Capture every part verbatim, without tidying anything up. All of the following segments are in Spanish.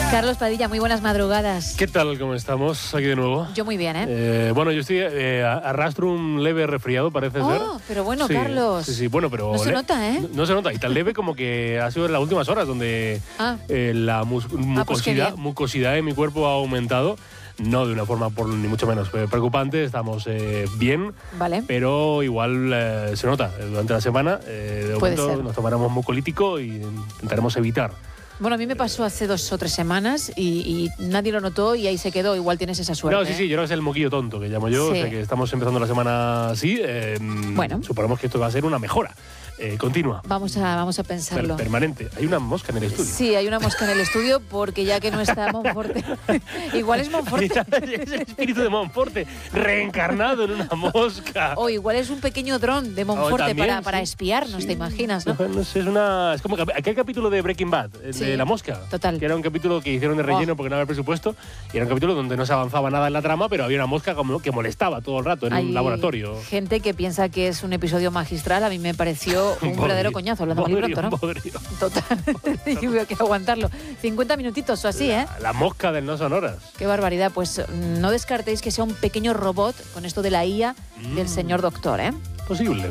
Carlos Padilla, muy buenas madrugadas. ¿Qué tal? ¿Cómo estamos? Aquí de nuevo. Yo muy bien, ¿eh? eh bueno, yo estoy eh, arrastro un leve resfriado, parece oh, ser. Pero bueno, sí, Carlos. Sí, sí, bueno, pero... No se nota, ¿eh? No, no se nota. Y tan leve como que ha sido en las últimas horas donde ah. eh, la mus mucosidad, ah, pues mucosidad de mi cuerpo ha aumentado. No de una forma por, ni mucho menos preocupante, estamos eh, bien, vale. Pero igual eh, se nota durante la semana. Eh, de Puede momento ser. nos tomaremos mucolítico y intentaremos evitar. Bueno, a mí me pasó hace dos o tres semanas y, y nadie lo notó y ahí se quedó. Igual tienes esa suerte. No, sí, sí, yo creo que es el moquillo tonto que llamo yo. Sí. O sea que estamos empezando la semana así. Eh, bueno. Suponemos que esto va a ser una mejora eh, continua. Vamos a, vamos a pensarlo. Per permanente. Hay una mosca en el estudio. Sí, hay una mosca en el estudio porque ya que no está Monforte. Igual es Monforte. Es el espíritu de Monforte reencarnado en una mosca. O igual es un pequeño dron de Monforte también, para, sí. para espiarnos, sí. ¿te imaginas? ¿no? No, no sé, es una. Es como aquel capítulo de Breaking Bad, el sí, de la mosca. Total. Que era un capítulo que hicieron de relleno oh. porque no había presupuesto. Y era un capítulo donde no se avanzaba nada en la trama, pero había una mosca como que molestaba todo el rato en Hay un laboratorio. Gente que piensa que es un episodio magistral. A mí me pareció un Bodrio, verdadero coñazo, hablando muy pronto, ¿no? Bodrio. Total. Y hubo que aguantarlo. cincuenta minutitos o así, la, ¿eh? La mosca del No Sonoras. Qué barbaridad. Pues no descartéis que sea un pequeño robot con esto de la I A mm. del señor doctor, ¿eh? Posible.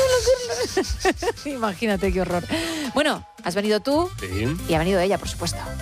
Imagínate qué horror. Bueno, has venido tú sí. y ha venido ella, por supuesto.